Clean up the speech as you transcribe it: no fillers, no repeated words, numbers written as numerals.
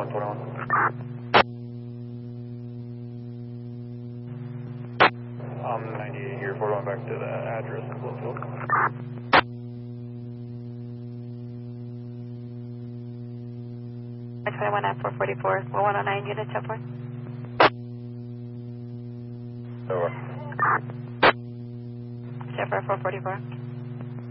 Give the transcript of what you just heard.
98 here, 41 back to the address in Bloomfield. X21 at 444, 109 unit, 10-4. Over. Chevrolet 444.